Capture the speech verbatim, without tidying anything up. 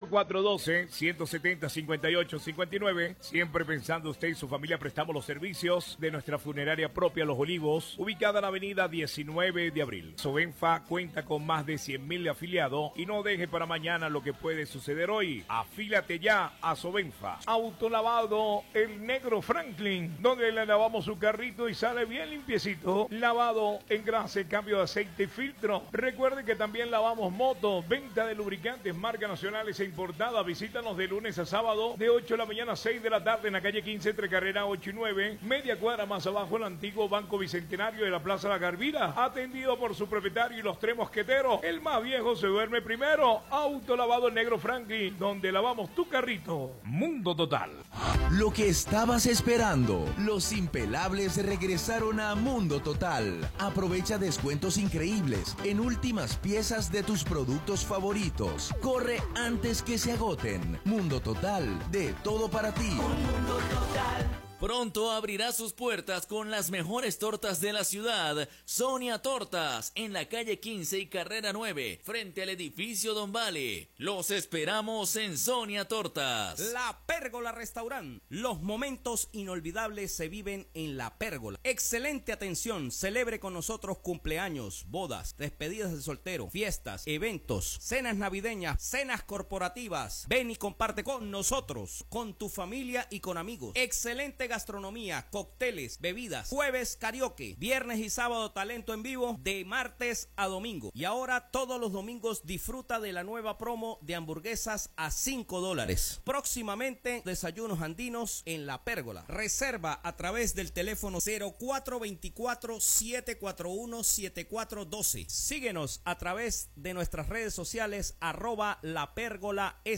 cuatro uno dos, uno siete cero, cinco ocho cinco nueve. Siempre pensando usted y su familia, prestamos los servicios de nuestra funeraria propia Los Olivos, ubicada en la avenida diecinueve de abril. Sobenfa cuenta con más de cien mil afiliados y no deje para mañana lo que puede suceder hoy. Afílate ya a Sobenfa. Autolavado El Negro Franklin, donde le lavamos su carrito y sale bien limpiecito. Lavado, engrase, cambio de aceite y filtro. Recuerde que también lavamos motos, venta de lubricantes, marcas nacionales e importadas. Visítanos de lunes a sábado de ocho de la mañana a seis de la tarde en la calle quince entre carrera ocho y nueve, media cuadra más abajo el antiguo Banco Bicentenario de la Plaza La Garvira, atendido por su propietario y los tres mosqueteros. El más viejo se duerme primero. Autolavado El Negro Franklin, donde lavamos tu carrito. Mundo Total. Lo que estabas esperando, los impelables regresaron a Mundo Total. Aprovecha descuentos increíbles en últimas piezas de tus productos favoritos. Corre antes que se agoten. Mundo Total, de todo para ti. Mundo Total. Pronto abrirá sus puertas con las mejores tortas de la ciudad, Sonia Tortas, en la calle quince y carrera nueve, frente al edificio Don Vale. Los esperamos en Sonia Tortas. La Pérgola Restaurant. Los momentos inolvidables se viven en La Pérgola. Excelente atención. Celebre con nosotros cumpleaños, bodas, despedidas de soltero, fiestas, eventos, cenas navideñas, cenas corporativas. Ven y comparte con nosotros, con tu familia y con amigos. Excelente gastronomía, cócteles, bebidas, jueves karaoke, viernes y sábado talento en vivo, de martes a domingo. Y ahora todos los domingos disfruta de la nueva promo de hamburguesas a cinco dólares. Próximamente desayunos andinos en La Pérgola. Reserva a través del teléfono cero cuatro dos cuatro, siete cuatro uno, siete cuatro uno dos. Síguenos a través de nuestras redes sociales arroba La Pérgola S.